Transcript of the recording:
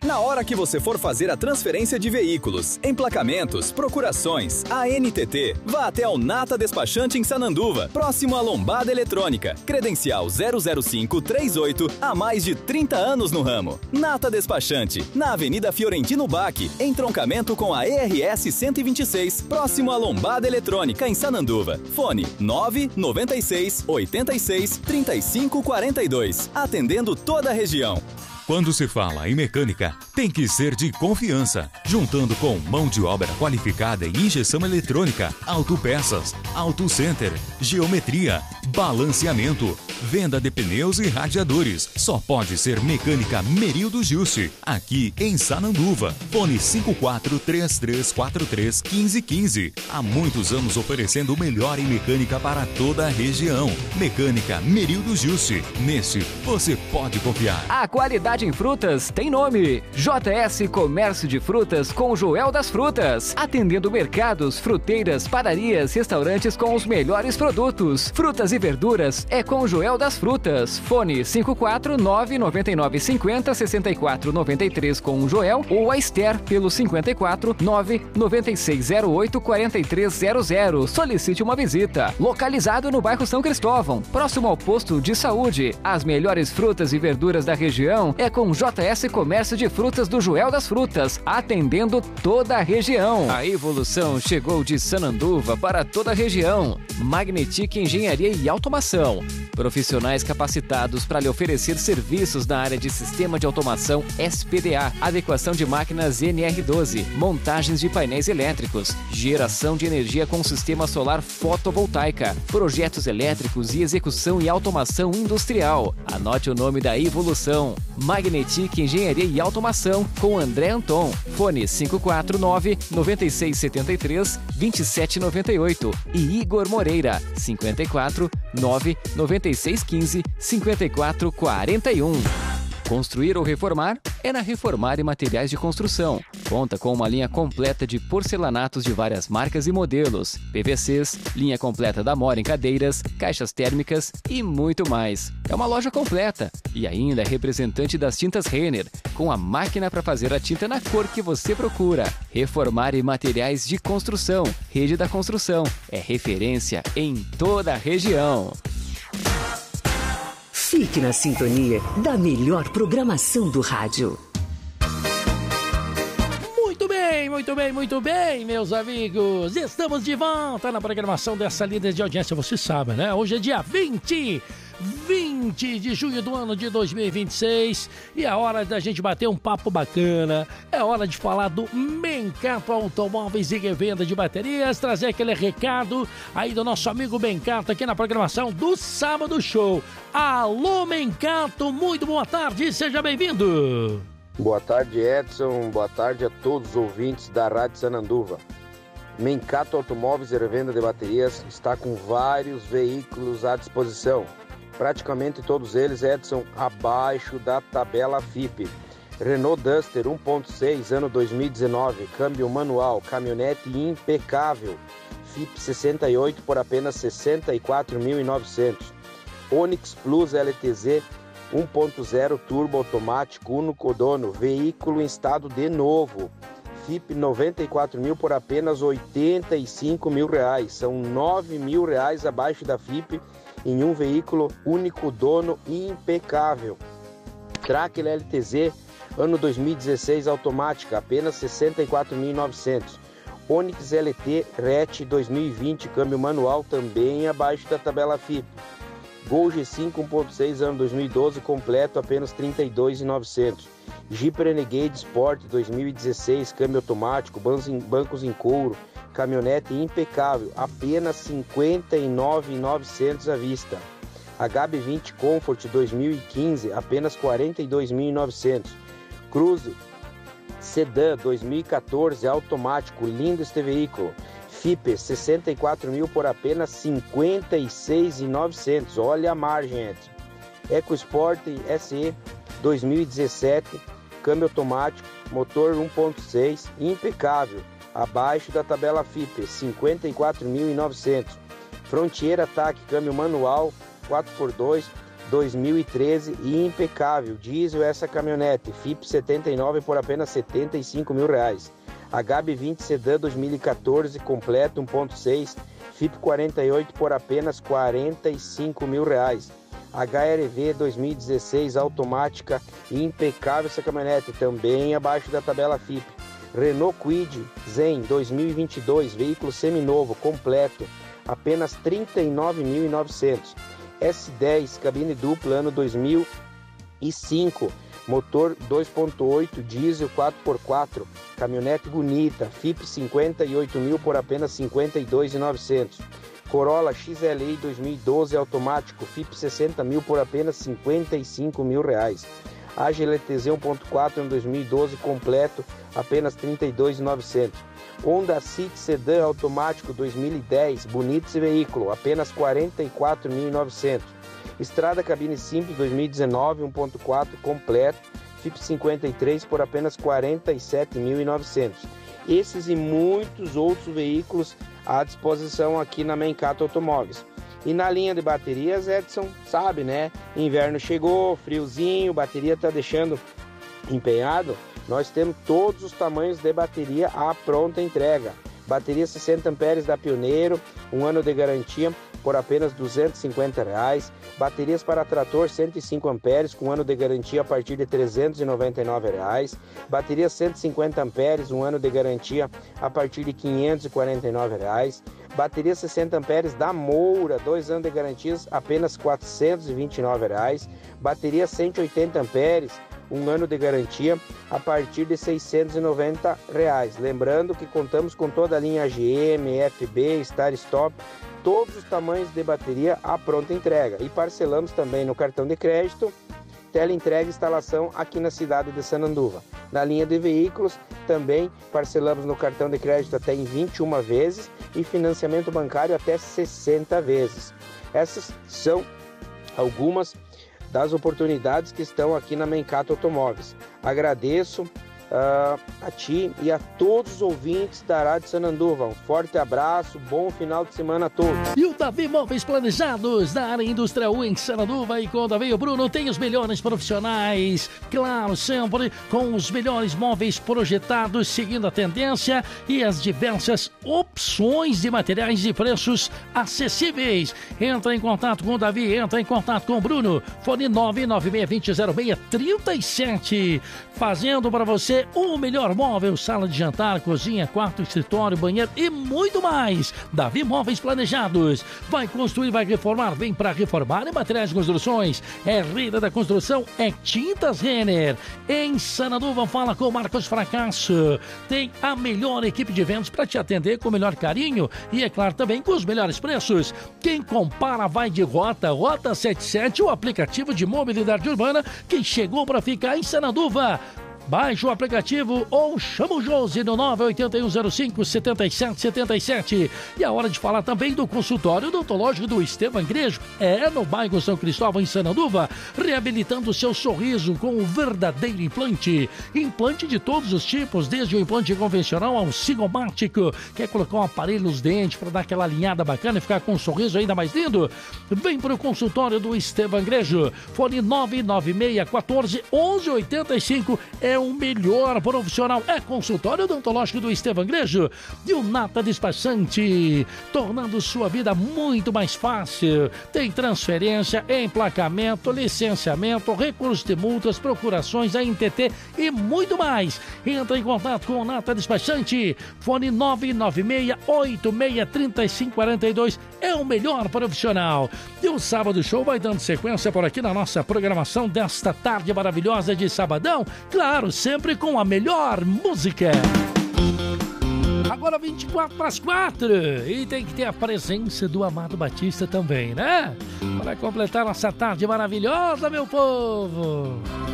Na hora que você for fazer a transferência de veículos, emplacamentos, procurações, ANTT, vá até o Nata Despachante em Sananduva, próximo à Lombada Eletrônica. Credencial 00538, há mais de 30 anos no ramo. Nata Despachante, na Avenida Fiorentino Bach, entroncamento com a ERS 126, próximo à Lombada Eletrônica em Sananduva. Fone 996 86 35 42, atendendo toda a região. Quando se fala em mecânica, tem que ser de confiança, juntando com mão de obra qualificada em injeção eletrônica, autopeças, auto center, geometria, balanceamento, venda de pneus e radiadores. Só pode ser Mecânica Merildo Juste, aqui em Sananduva. Fone 5433431515. Há muitos anos oferecendo o melhor em mecânica para toda a região. Mecânica Merildo Juste. Neste, você pode confiar. A qualidade em frutas tem nome. JS Comércio de Frutas com Joel das Frutas. Atendendo mercados, fruteiras, padarias, restaurantes com os melhores produtos. Frutas e verduras é com Joel das Frutas. Fone 549-9950-6493 com o Joel ou a Esther pelo 549-9608-4300. Solicite uma visita. Localizado no bairro São Cristóvão, próximo ao posto de saúde. As melhores frutas e verduras da região é com JS Comércio de Frutas do Joel das Frutas, atendendo toda a região. A evolução chegou de Sananduva para toda a região. Magnetic Engenharia e Automação. Profissionais capacitados para lhe oferecer serviços na área de sistema de automação SPDA, adequação de máquinas NR12, montagens de painéis elétricos, geração de energia com sistema solar fotovoltaica, projetos elétricos e execução e automação industrial. Anote o nome da evolução. Magnetic Engenharia e Automação com André Anton. Fone 549-9673-2798 e Igor Moreira 54-99615-5441. Construir ou reformar é na Reformar e Materiais de Construção. Conta com uma linha completa de porcelanatos de várias marcas e modelos, PVCs, linha completa da Mora em cadeiras, caixas térmicas e muito mais. É uma loja completa e ainda é representante das tintas Renner, com a máquina para fazer a tinta na cor que você procura. Reformar e Materiais de Construção. Rede da Construção é referência em toda a região. Fique na sintonia da melhor programação do rádio. Muito bem, meus amigos. Estamos de volta na programação dessa líder de audiência. Você sabe, né? Hoje é dia 20 de junho do ano de 2026 e é hora da gente bater um papo bacana. É hora de falar do Mencato Automóveis e Revenda de Baterias, trazer aquele recado aí do nosso amigo Mencato aqui na programação do Sábado Show. Alô, Mencato, muito boa tarde, seja bem-vindo. Boa tarde, Edson. Boa tarde a todos os ouvintes da Rádio Sananduva. Mencato Automóveis e Revenda de Baterias está com vários veículos à disposição. Praticamente todos eles, Edson, abaixo da tabela FIPE. Renault Duster 1.6, ano 2019, câmbio manual, caminhonete impecável. FIPE 68 por apenas R$ 64.900. Onix Plus LTZ 1.0 turbo automático, único dono, veículo em estado de novo. FIPE 94 mil por apenas R$ 85 mil. São R$ 9 mil abaixo da FIPE em um veículo único dono impecável. Tracker LTZ, ano 2016, automática, apenas R$ 64.900. Onix LT RET 2020, câmbio manual, também abaixo da tabela FIPE. Gol G5 1.6, ano 2012, completo, apenas R$ 32.900. Jeep Renegade Sport 2016, câmbio automático, bancos em couro, caminhonete impecável, apenas R$ 59.900 à vista. HB20 Comfort 2015, apenas R$ 42.900. Cruze Sedan 2014, automático, lindo este veículo. FIPE 64 mil por apenas R$ 56.900. Olha a margem, Edson. EcoSport SE 2017, câmbio automático, motor 1.6, impecável, abaixo da tabela FIPE, R$ 54.900. Frontier Attack, câmbio manual 4x2, 2013 e impecável. Diesel essa caminhonete, FIP 79 por apenas R$75 mil. HB20 Sedan 2014 completo 1.6, FIP 48 por apenas R$45 mil. HRV 2016 automática e impecável essa caminhonete, também abaixo da tabela FIP. Renault Kwid Zen 2022, veículo seminovo completo, apenas R$39.900. S10 cabine dupla ano 2005, motor 2.8 diesel 4x4, caminhonete bonita, FIP 58 mil por apenas R$52.900. Corolla XLI 2012 automático, FIP 60 mil por apenas R$55 mil. AGLTZ 1.4 em 2012 completo, apenas R$32.900. Honda City Sedan automático 2010, bonito esse veículo, apenas R$44.900. Estrada cabine simples 2019 1.4 completo, FIP 53 por apenas R$47.900. Esses e muitos outros veículos à disposição aqui na Mencato Automóveis. E na linha de baterias, Edson, sabe, né? Inverno chegou, friozinho, bateria tá deixando empenhado. Nós temos todos os tamanhos de bateria à pronta entrega. Bateria 60 amperes da Pioneiro, 1 ano de garantia por apenas R$250. Baterias para trator 105 amperes com 1 ano de garantia a partir de R$399. Bateria 150 amperes, 1 ano de garantia a partir de R$549. Bateria 60 amperes da Moura, 2 anos de garantias, apenas R$429. Bateria 180 amperes, 1 ano de garantia a partir de R$690. Lembrando que contamos com toda a linha AGM, FB, Star Stop, todos os tamanhos de bateria à pronta entrega. E parcelamos também no cartão de crédito, teleentrega e instalação aqui na cidade de Sananduva. Na linha de veículos, também parcelamos no cartão de crédito até em 21 vezes e financiamento bancário até 60 vezes. Essas são algumas das oportunidades que estão aqui na Mencato Automóveis. Agradeço a ti e a todos os ouvintes da Rádio Sananduva. Um forte abraço, bom final de semana a todos. E o Davi Móveis Planejados, da área industrial em Sananduva, e com o Davi e o Bruno tem os melhores profissionais, claro, sempre com os melhores móveis projetados, seguindo a tendência e as diversas opções de materiais e preços acessíveis. Entra em contato com o Davi, entra em contato com o Bruno, fone 996200637, fazendo para você o melhor móvel, sala de jantar, cozinha, quarto, escritório, banheiro e muito mais. Davi Móveis Planejados. Vai construir, vai reformar, vem para reformar. E materiais de construções, é Rida da Construção, é Tintas Renner. Em Sananduva, fala com Marcos Fracasso. Tem a melhor equipe de vendas para te atender com o melhor carinho e, é claro, também com os melhores preços. Quem compara vai de Rota 77, o aplicativo de mobilidade urbana que chegou para ficar em Sananduva. Baixe o aplicativo ou chama o Josi no 98105-7777. E a hora de falar também do consultório odontológico do Estevam Igrejo. É no bairro São Cristóvão, em Sananduva, reabilitando o seu sorriso com o verdadeiro implante. Implante de todos os tipos, desde o implante convencional ao cigomático. Quer colocar um aparelho nos dentes para dar aquela alinhada bacana e ficar com um sorriso ainda mais lindo? Vem para o consultório do Estevam Igrejo. Fone 99614-1185. É o melhor profissional, é consultório odontológico do Estevam Igrejo. E o Nata Despachante, tornando sua vida muito mais fácil. Tem transferência, emplacamento, licenciamento, recursos de multas, procurações, ANTT e muito mais. Entra em contato com o Nata Despachante, fone 996863542. É o melhor profissional. E o Sábado Show vai dando sequência por aqui na nossa programação desta tarde maravilhosa de sabadão. Claro, sempre com a melhor música. Agora 4:24 e tem que ter a presença do Amado Batista também, né? Para completar nossa tarde maravilhosa, meu povo.